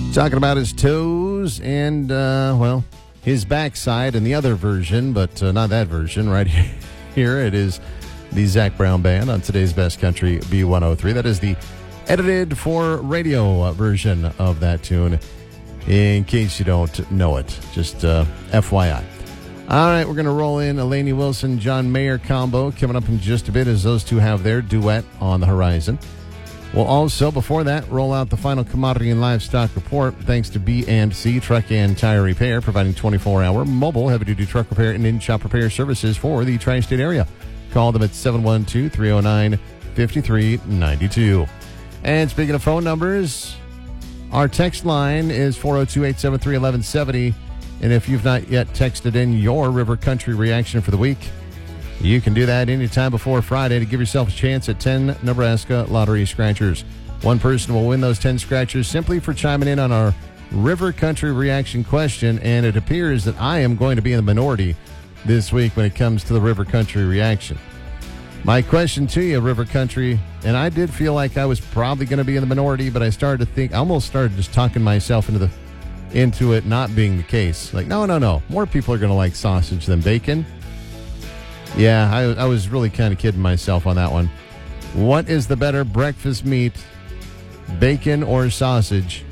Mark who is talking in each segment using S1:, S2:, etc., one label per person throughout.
S1: Talking about his toes and, his backside and the other version, but not that version right here. It is the Zach Brown Band on today's Best Country B103. That is the edited for radio version of that tune, in case you don't know it. Just FYI. All right, we're going to roll in a Lainey Wilson, John Mayer combo coming up in just a bit as those two have their duet on the horizon. We'll also, before that, roll out the final commodity and livestock report thanks to B&C Truck and Tire Repair, providing 24-hour mobile heavy-duty truck repair and in-shop repair services for the tri-state area. Call them at 712-309-5392. And speaking of phone numbers, our text line is 402-873-1170. And if you've not yet texted in your River Country reaction for the week, you can do that anytime before Friday to give yourself a chance at 10 Nebraska Lottery Scratchers. One person will win those 10 scratchers simply for chiming in on our River Country reaction question, and it appears that I am going to be in the minority this week when it comes to the River Country reaction. My question to you, River Country, and I did feel like I was probably going to be in the minority, but I started to think, I almost started just talking myself into it not being the case. Like, no. More people are going to like sausage than bacon. Yeah, I was really kind of kidding myself on that one. What is the better breakfast meat, bacon or sausage?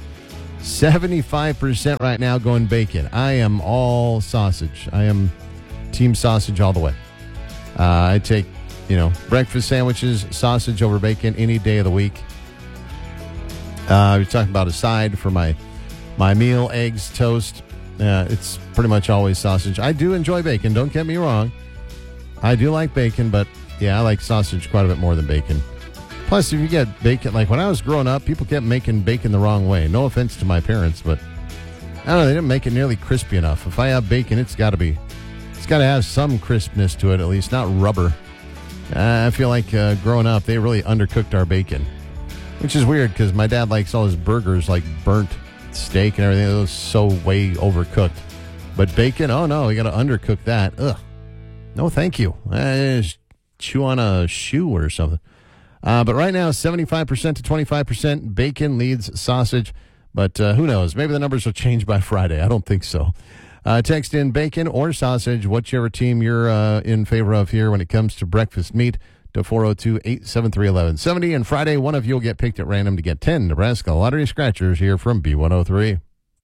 S1: 75% right now going bacon. I am all sausage. I am team sausage all the way. I take, breakfast sandwiches, sausage over bacon any day of the week. We're talking about a side for my meal, eggs, toast. It's pretty much always sausage. I do enjoy bacon, don't get me wrong. I do like bacon, but yeah, I like sausage quite a bit more than bacon. Plus, if you get bacon, like when I was growing up, people kept making bacon the wrong way. No offense to my parents, but I don't know, they didn't make it nearly crispy enough. If I have bacon, it's got to have some crispness to it, at least, not rubber. I feel like growing up, they really undercooked our bacon, which is weird because my dad likes all his burgers like burnt steak and everything. It was so way overcooked. But bacon, oh no, we got to undercook that. Ugh. No, thank you. Just chew on a shoe or something. But right now, 75% to 25% bacon leads sausage. But who knows? Maybe the numbers will change by Friday. I don't think so. Text in bacon or sausage, whichever team you're in favor of here when it comes to breakfast meat, to 402-873-1170. And Friday, one of you will get picked at random to get 10 Nebraska Lottery Scratchers here from B103.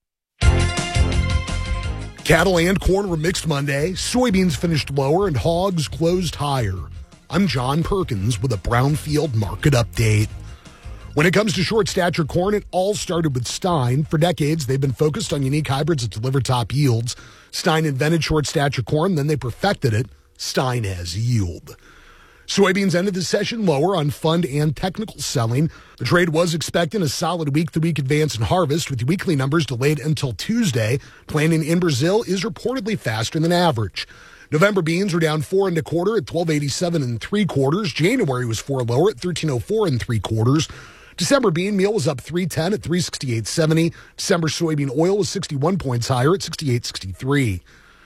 S2: Cattle and corn were mixed Monday. Soybeans finished lower and hogs closed higher. I'm John Perkins with a Brownfield market update. When it comes to short stature corn, it all started with Stein. For decades, they've been focused on unique hybrids that deliver top yields. Stein invented short stature corn, then they perfected it. Stein has yield. Soybeans ended the session lower on fund and technical selling. The trade was expecting a solid week-to-week advance in harvest, with weekly numbers delayed until Tuesday. Planting in Brazil is reportedly faster than average. November beans were down 4 1/4 at 12.87 3/4. January was 4 lower at 13.04 3/4. December bean meal was up 3.10 at 368.70. December soybean oil was 61 points higher at 68.63.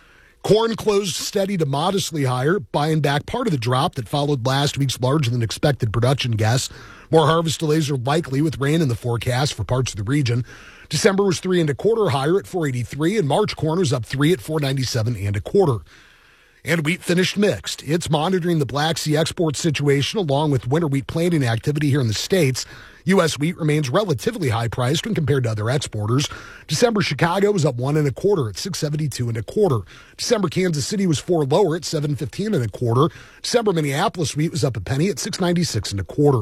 S2: Corn closed steady to modestly higher, buying back part of the drop that followed last week's larger-than-expected production guess. More harvest delays are likely with rain in the forecast for parts of the region. December was 3 1/4 higher at 483, and March corn was up 3 at 497 1/4. And wheat finished mixed. It's monitoring the Black Sea export situation along with winter wheat planting activity here in the States. U.S. wheat remains relatively high-priced when compared to other exporters. December Chicago was up 1 1/4 at 672 1/4. December Kansas City was 4 lower at 715 1/4. December Minneapolis wheat was up a penny at 696 1/4.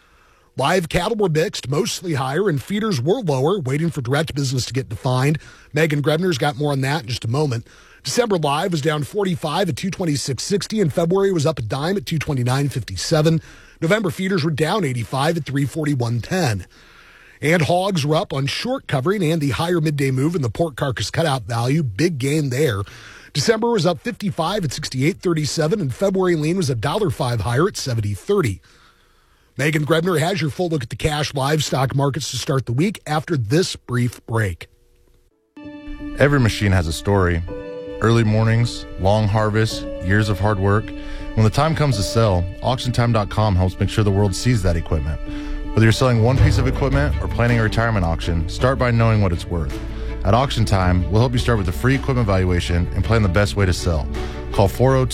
S2: Live cattle were mixed, mostly higher, and feeders were lower, waiting for direct business to get defined. Megan Grebner's got more on that in just a moment. December live was down 45 at 226.60, and February was up a dime at 229.57. November feeders were down 85 at 341.10. And hogs were up on short covering and the higher midday move in the pork carcass cutout value. Big gain there. December was up 55 at 68.37, and February lean was $1.05 higher at 70.30. Megan Grebner has your full look at the cash livestock markets to start the week after this brief break.
S3: Every machine has a story. Early mornings, long harvests, years of hard work. When the time comes to sell, AuctionTime.com helps make sure the world sees that equipment. Whether you're selling one piece of equipment or planning a retirement auction, start by knowing what it's worth. At auction time, we'll help you start with a free equipment valuation and plan the best way to sell. Call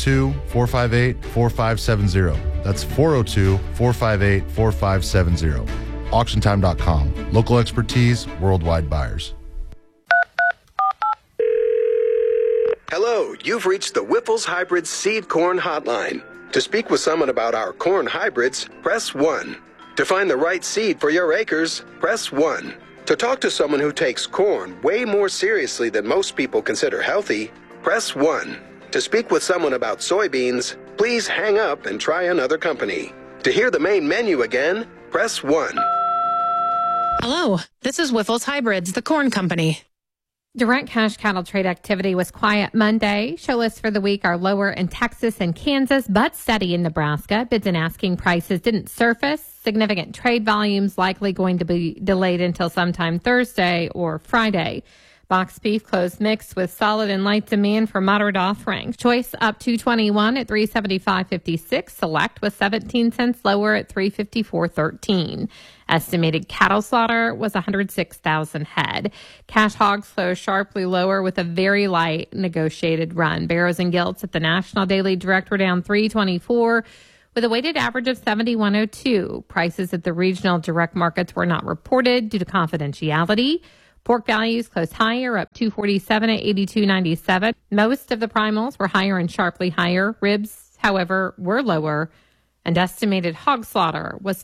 S3: 402-458-4570. That's 402-458-4570. AuctionTime.com. Local expertise, worldwide buyers.
S4: Hello, you've reached the Whipples Hybrids Seed Corn Hotline. To speak with someone about our corn hybrids, press 1. To find the right seed for your acres, press 1. To talk to someone who takes corn way more seriously than most people consider healthy, press 1. To speak with someone about soybeans, please hang up and try another company. To hear the main menu again, press 1.
S5: Hello, this is Whiffles Hybrids, the corn company.
S6: Direct cash cattle trade activity was quiet Monday. Show lists for the week are lower in Texas and Kansas, but steady in Nebraska. Bids and asking prices didn't surface. Significant trade volumes likely going to be delayed until sometime Thursday or Friday. Box beef closed mixed with solid and light demand for moderate offering. Choice up $2.21 at $375.56. Select was 17 cents lower at $354.13. Estimated cattle slaughter was 106,000 head. Cash hogs closed sharply lower with a very light negotiated run. Barrows and gilts at the National Daily Direct were down $3.24 with a weighted average of 71.02. Prices at the regional direct markets were not reported due to confidentiality. Pork values closed higher, up $2.47 at $82.97. Most of the primals were higher and sharply higher. Ribs, however, were lower, and estimated hog slaughter was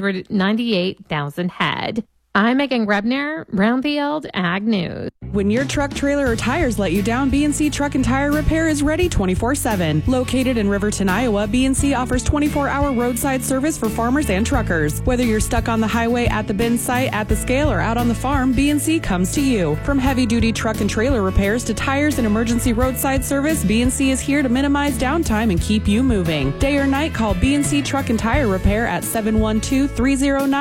S6: 498,000 head. I'm Megan Grebner, Brownfield Ag News.
S7: When your truck, trailer, or tires let you down, B&C Truck and Tire Repair is ready 24/7. Located in Riverton, Iowa, B&C offers 24-hour roadside service for farmers and truckers. Whether you're stuck on the highway, at the bin site, at the scale, or out on the farm, B&C comes to you. From heavy-duty truck and trailer repairs to tires and emergency roadside service, B&C is here to minimize downtime and keep you moving. Day or night, call B&C Truck and Tire Repair at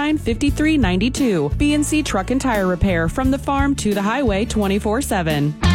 S7: 712-309-5392. B&C Truck and Tire Repair, from the farm to the highway 24/7.